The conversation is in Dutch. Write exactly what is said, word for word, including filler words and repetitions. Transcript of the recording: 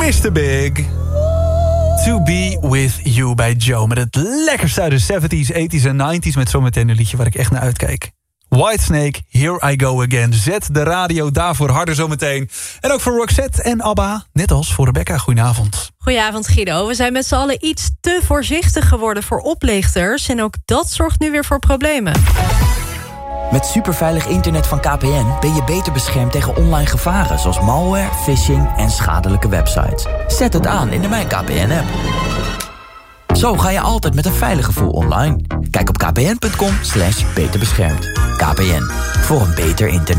mister Big. To Be With You bij Joe. Met het lekkerste uit de zeventies, tachtiger en negentiger. Met zometeen een liedje waar ik echt naar uitkijk. Whitesnake, Here I Go Again. Zet de radio daarvoor harder zometeen. En ook voor Roxette en ABBA. Net als voor Rebecca. Goedenavond. Goedenavond Guido. We zijn met z'n allen iets te voorzichtig geworden voor oplichters. En ook dat zorgt nu weer voor problemen. Met superveilig internet van K P N ben je beter beschermd tegen online gevaren... zoals malware, phishing en schadelijke websites. Zet het aan in de Mijn K P N-app. Zo ga je altijd met een veilig gevoel online. Kijk op kpn punt com slash beter beschermd. K P N, voor een beter internet.